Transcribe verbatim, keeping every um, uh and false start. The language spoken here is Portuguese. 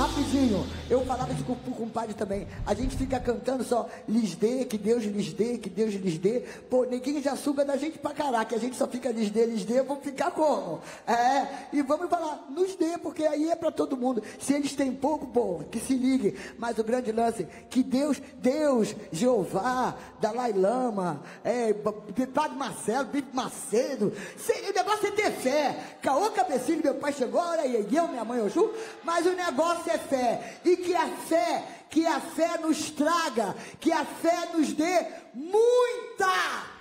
Rapidinho, eu falava isso com o compadre também. A gente fica cantando só, lhes dê, que Deus lhes dê, que Deus lhes dê. Pô, neguinho já suga da gente pra caraca. A gente só fica lhes dê, lhes dê, vamos ficar como? É, e vamos falar, nos dê, porque aí é pra todo mundo. Se eles têm pouco, pô, que se ligue. Mas o grande lance, que Deus, Deus, Jeová, Dalai Lama, é, Padre Marcelo, Bibi Macedo, se, o negócio é ter fé. Caô Cabecinho, meu pai chegou, olha aí, eu, minha mãe, Oxum, mas o negócio é fé. E que a fé, que a fé nos traga, que a fé nos dê muita